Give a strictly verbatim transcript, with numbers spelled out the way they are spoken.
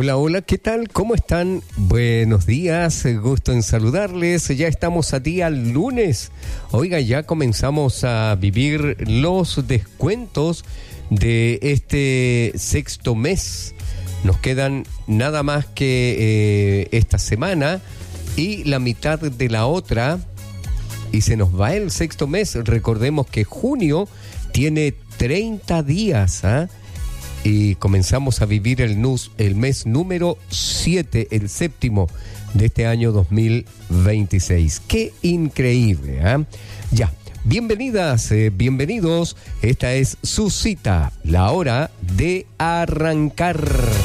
Hola, hola, ¿qué tal? ¿Cómo están? Buenos días, gusto en saludarles. Ya estamos a día lunes. Oiga, ya comenzamos a vivir los descuentos de este sexto mes. Nos quedan nada más que eh, esta semana y la mitad de la otra. Y se nos va el sexto mes. Recordemos que junio tiene treinta días, ¿ah? ¿eh? Y comenzamos a vivir el, nus, el mes número siete, el séptimo de este año dos mil veintiséis. ¡Qué increíble! ¿eh? Ya, bienvenidas, eh, bienvenidos. Esta es su cita, la hora de arrancar.